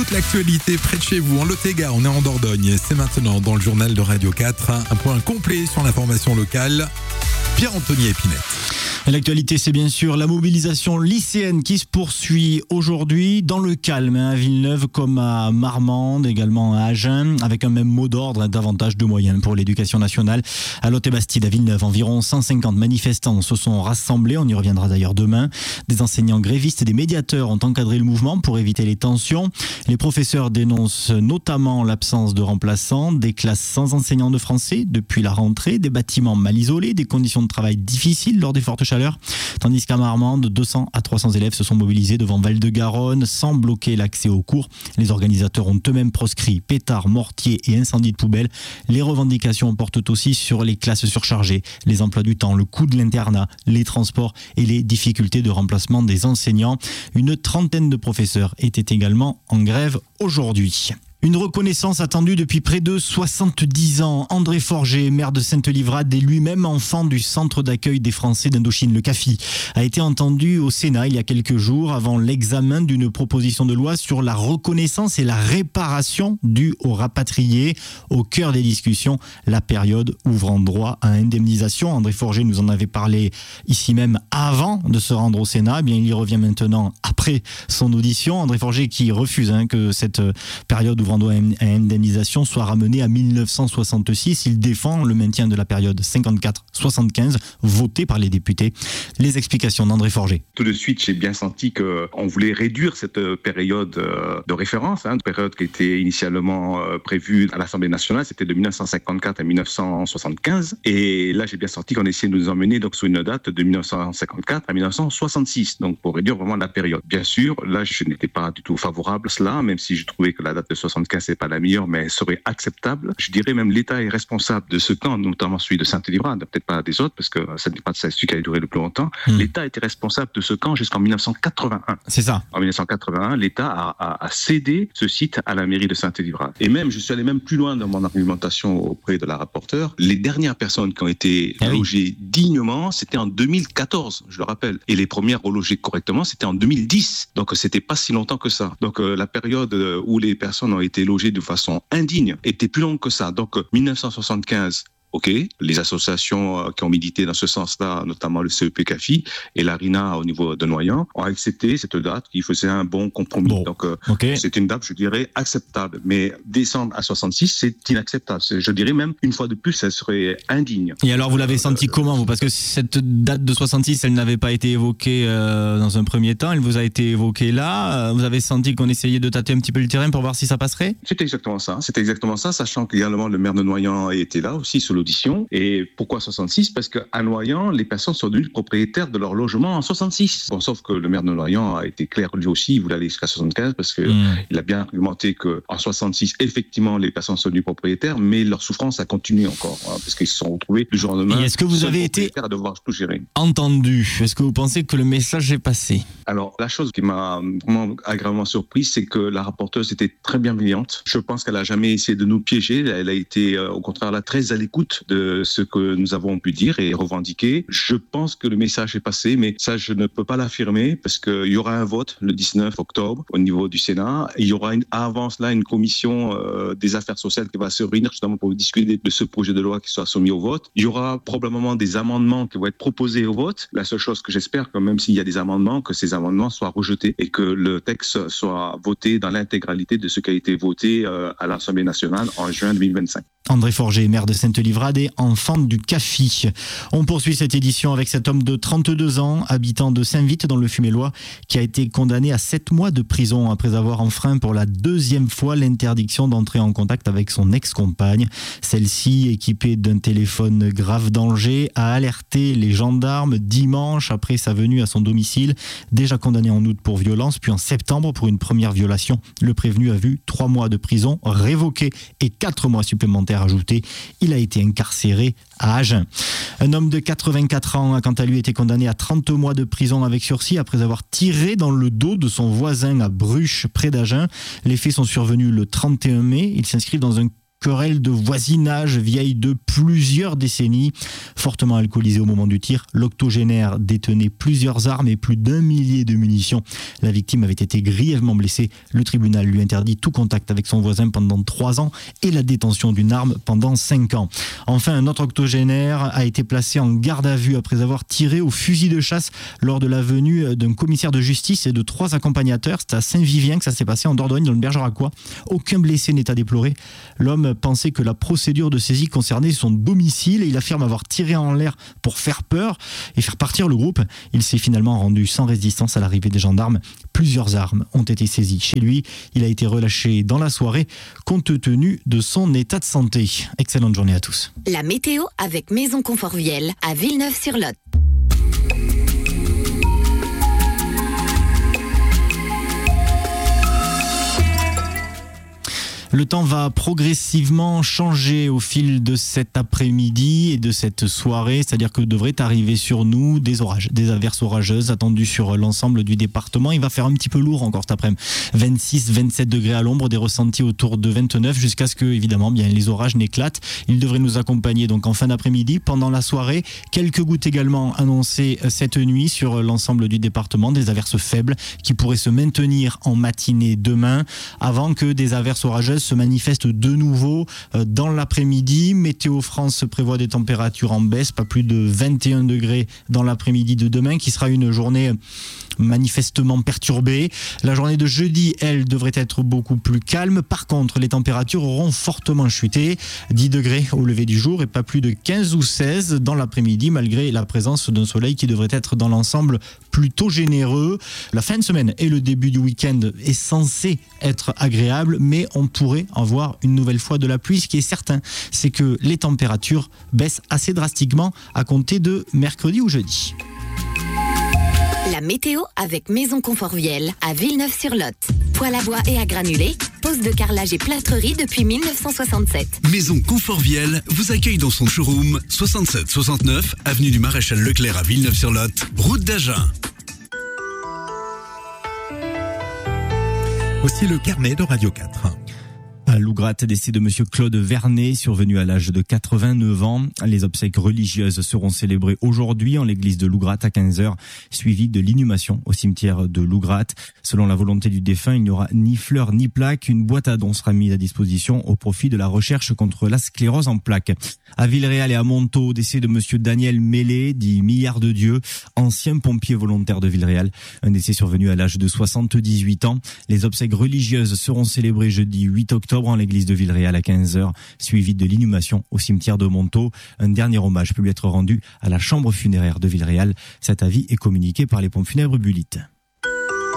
toute l'actualité près de chez vous, en Lot-et-Garonne, on est en Dordogne. C'est maintenant dans le journal de Radio 4, un point complet sur l'information locale. Pierre-Anthony Épinette. L'actualité, c'est bien sûr la mobilisation lycéenne qui se poursuit aujourd'hui dans le calme, à Villeneuve comme à Marmande, également à Agen, avec un même mot d'ordre, davantage de moyens pour l'éducation nationale. À Lot-et-Bastide, à Villeneuve, environ 150 manifestants se sont rassemblés, on y reviendra d'ailleurs demain. Des enseignants grévistes et des médiateurs ont encadré le mouvement pour éviter les tensions. Les professeurs dénoncent notamment l'absence de remplaçants, des classes sans enseignants de français depuis la rentrée, des bâtiments mal isolés, des conditions de travail difficiles lors des fortes chaleurs. Tandis qu'à Marmande, 200 à 300 élèves se sont mobilisés devant Val-de-Garonne sans bloquer l'accès aux cours. Les organisateurs ont eux-mêmes proscrit pétards, mortiers et incendies de poubelles. Les revendications portent aussi sur les classes surchargées, les emplois du temps, le coût de l'internat, les transports et les difficultés de remplacement des enseignants. Une trentaine de professeurs étaient également en grève aujourd'hui. Une reconnaissance attendue depuis près de 70 ans. André Forger, maire de Sainte-Livrade et lui-même enfant du centre d'accueil des Français d'Indochine, le CAFI, a été entendu au Sénat il y a quelques jours avant l'examen d'une proposition de loi sur la reconnaissance et la réparation due aux rapatriés. Au cœur des discussions, la période ouvrant droit à indemnisation. André Forger nous en avait parlé ici même avant de se rendre au Sénat. Eh bien, il y revient maintenant après son audition. André Forger qui refuse que cette période ouvrant droit à indemnisation soit ramené à 1966. Il défend le maintien de la période 54-75 votée par les députés. Les explications d'André Forger. Tout de suite, j'ai bien senti qu'on voulait réduire cette période de référence, une période qui était initialement prévue à l'Assemblée nationale, c'était de 1954 à 1975. Et là, j'ai bien senti qu'on essayait de nous emmener donc, sur une date de 1954 à 1966, donc pour réduire vraiment la période. Bien sûr, là, je n'étais pas du tout favorable à cela, même si je trouvais que la date de 75 c'est pas la meilleure, mais elle serait acceptable. Je dirais même l'État est responsable de ce camp, notamment celui de Sainte-Livrade, peut-être pas des autres, parce que ça n'est pas celui qui a duré le plus longtemps. L'État était responsable de ce camp jusqu'en 1981. C'est ça. En 1981, l'État a cédé ce site à la mairie de Sainte-Livrade. Et même, je suis allé même plus loin dans mon argumentation auprès de la rapporteure. Les dernières personnes qui ont été logées dignement, c'était en 2014, je le rappelle. Et les premières relogées correctement, c'était en 2010. Donc, c'était pas si longtemps que ça. Donc, la période où les personnes ont été logées de façon indigne était plus longue que ça. Donc, 1975, OK, les associations qui ont milité dans ce sens-là, notamment le CEP CAFI et l'ARINA au niveau de Noyant, ont accepté cette date qui faisait un bon compromis. Donc, c'est une date, je dirais, acceptable. Mais descendre à 66, c'est inacceptable. Je dirais même, une fois de plus, ça serait indigne. Et alors, vous l'avez senti comment, vous ? Parce que cette date de 66, elle n'avait pas été évoquée dans un premier temps. Elle vous a été évoquée là. Vous avez senti qu'on essayait de tâter un petit peu le terrain pour voir si ça passerait ? C'était exactement ça, sachant qu'également le maire de Noyant était là aussi sur l'audition. Et pourquoi 66 ? Parce qu'à Noyant, les personnes sont devenues propriétaires de leur logement en 66. Bon, sauf que le maire de Noyant a été clair, lui aussi, il voulait aller jusqu'à 75 parce qu'il a bien argumenté qu'en 66, effectivement, les personnes sont devenues propriétaires, mais leur souffrance a continué encore, parce qu'ils se sont retrouvés du jour au lendemain. Et est-ce que vous avez été à devoir tout gérer. Entendu ? Est-ce que vous pensez que le message est passé ? Alors, la chose qui m'a vraiment agréablement surprise, c'est que la rapporteuse était très bienveillante. Je pense qu'elle n'a jamais essayé de nous piéger. Elle a été, au contraire, là, très à l'écoute de ce que nous avons pu dire et revendiquer. Je pense que le message est passé, mais ça, je ne peux pas l'affirmer parce qu'il y aura un vote le 19 octobre au niveau du Sénat. Il y aura avant cela une commission des affaires sociales qui va se réunir justement pour discuter de ce projet de loi qui soit soumis au vote. Il y aura probablement des amendements qui vont être proposés au vote. La seule chose que j'espère, que même s'il y a des amendements, que ces amendements soient rejetés et que le texte soit voté dans l'intégralité de ce qui a été voté à l'Assemblée nationale en juin 2025. André Forger, maire de Sainte-Livrade et enfant du CAFI. On poursuit cette édition avec cet homme de 32 ans, habitant de Saint-Vite dans le Fumélois, qui a été condamné à 7 mois de prison après avoir enfreint pour la deuxième fois l'interdiction d'entrer en contact avec son ex-compagne. Celle-ci, équipée d'un téléphone grave danger, a alerté les gendarmes dimanche après sa venue à son domicile. Déjà condamné en août pour violence, puis en septembre pour une première violation. Le prévenu a vu 3 mois de prison révoqués et 4 mois supplémentaires ajoutés. Il a été incarcéré à Agen. Un homme de 84 ans a quant à lui été condamné à 30 mois de prison avec sursis après avoir tiré dans le dos de son voisin à Bruches, près d'Agen. Les faits sont survenus le 31 mai. Il s'inscrit dans un querelle de voisinage vieille de plusieurs décennies. Fortement alcoolisé au moment du tir, l'octogénaire détenait plusieurs armes et plus d'1 millier de munitions. La victime avait été grièvement blessée. Le tribunal lui interdit tout contact avec son voisin pendant 3 ans et la détention d'une arme pendant 5 ans. Enfin, un autre octogénaire a été placé en garde à vue après avoir tiré au fusil de chasse lors de la venue d'un commissaire de justice et de 3 accompagnateurs. C'est à Saint-Vivien que ça s'est passé en Dordogne, dans le Bergeracois. Aucun blessé n'est à déplorer. L'homme pensait que la procédure de saisie concernait son domicile et il affirme avoir tiré en l'air pour faire peur et faire partir le groupe. Il s'est finalement rendu sans résistance à l'arrivée des gendarmes. Plusieurs armes ont été saisies chez lui. Il a été relâché dans la soirée compte tenu de son état de santé. Excellente journée à tous. La météo avec Maison Confort Viel à Villeneuve-sur-Lot. Le temps va progressivement changer au fil de cet après-midi et de cette soirée, c'est-à-dire que devrait arriver sur nous des orages, des averses orageuses attendues sur l'ensemble du département. Il va faire un petit peu lourd encore cet après-midi. 26, 27 degrés à l'ombre, des ressentis autour de 29 jusqu'à ce que, évidemment, bien, les orages n'éclatent. Ils devraient nous accompagner donc en fin d'après-midi, pendant la soirée. Quelques gouttes également annoncées cette nuit sur l'ensemble du département, des averses faibles qui pourraient se maintenir en matinée demain avant que des averses orageuses se manifeste de nouveau dans l'après-midi. Météo France prévoit des températures en baisse, pas plus de 21 degrés dans l'après-midi de demain, qui sera une journée manifestement perturbée. La journée de jeudi, elle, devrait être beaucoup plus calme. Par contre, les températures auront fortement chuté. 10 degrés au lever du jour et pas plus de 15 ou 16 dans l'après-midi, malgré la présence d'un soleil qui devrait être dans l'ensemble plutôt généreux. La fin de semaine et le début du week-end est censé être agréable, mais on pourrait avoir une nouvelle fois de la pluie. Ce qui est certain, c'est que les températures baissent assez drastiquement à compter de mercredi ou jeudi. La météo avec Maison Confort Viel à Villeneuve-sur-Lot. Poêle à bois et à granulés, pose de carrelage et plâtrerie depuis 1967. Maison Confort Viel vous accueille dans son showroom 67-69 avenue du Maréchal Leclerc à Villeneuve-sur-Lot, route d'Agen. Aussi le carnet de Radio 4. À Lougratte, décès de monsieur Claude Vernet, survenu à l'âge de 89 ans. Les obsèques religieuses seront célébrées aujourd'hui en l'église de Lougratte à 15h, suivies de l'inhumation au cimetière de Lougratte. Selon la volonté du défunt, il n'y aura ni fleurs ni plaques. Une boîte à dons sera mise à disposition au profit de la recherche contre la sclérose en plaques. À Villeréal et à Montaut, décès de monsieur Daniel Mélé, dit Milliard de Dieu, ancien pompier volontaire de Villeréal. Un décès survenu à l'âge de 78 ans. Les obsèques religieuses seront célébrées jeudi 8 octobre en l'église de Villeréal à 15h, suivi de l'inhumation au cimetière de Montaut. Un dernier hommage peut lui être rendu à la chambre funéraire de Villeréal. Cet avis est communiqué par les pompes funèbres Bullitt.